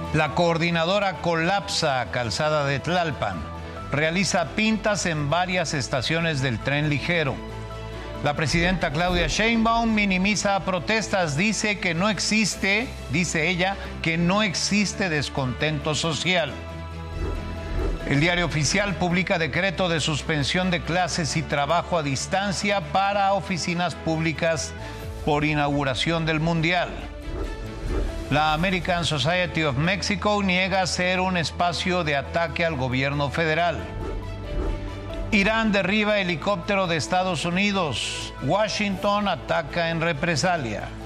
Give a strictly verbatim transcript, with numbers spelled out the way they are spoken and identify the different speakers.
Speaker 1: La coordinadora colapsa Calzada de Tlalpan. Realiza pintas en varias estaciones del tren ligero. La presidenta Claudia Sheinbaum minimiza protestas, dice que no existe, dice ella, que no existe descontento social. El Diario Oficial publica decreto de suspensión de clases y trabajo a distancia para oficinas públicas por inauguración del Mundial. La American Society of Mexico niega ser un espacio de ataque al gobierno federal. Irán derriba helicóptero de Estados Unidos. Washington ataca en represalia.